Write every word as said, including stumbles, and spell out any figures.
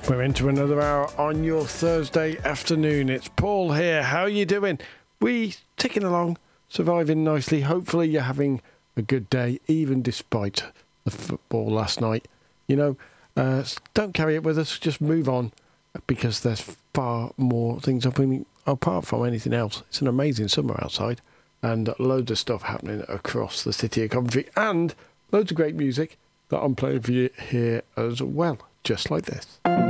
We're into another hour on your Thursday afternoon. It's Paul here. How are you doing? We ticking along, surviving nicely. Hopefully you're having a good day, even despite the football last night. You know, uh, don't carry it with us. Just move on, because there's far more things happening apart from anything else. It's an amazing summer outside, and loads of stuff happening across the city of Coventry, and loads of great music that I'm playing for you here as well, just like this.